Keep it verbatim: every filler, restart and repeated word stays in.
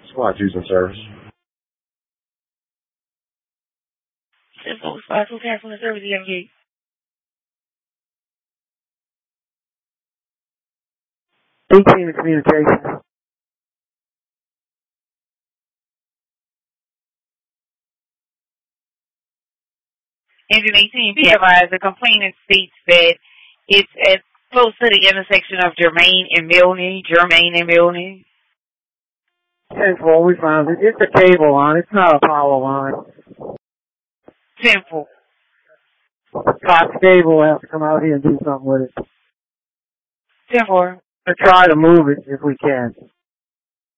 Squad using service. Simple Squad two cancel the service E M G. eighteen communication. Engine eighteen, be advised, the complainant states that it's at close to the intersection of Germain and Milne, Germain and Milne. ten four, we found it. It's a cable line. It's not a power line. ten four. Fox Cable will have to come out here and do something with it. ten four. To try to move it if we can.